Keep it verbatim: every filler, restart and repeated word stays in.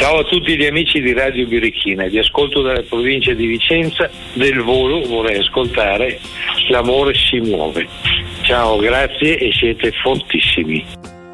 Ciao a tutti gli amici di Radio Birichina, vi ascolto dalla provincia di Vicenza, del volo vorrei ascoltare L'amore si muove. Ciao, grazie e siete fortissimi.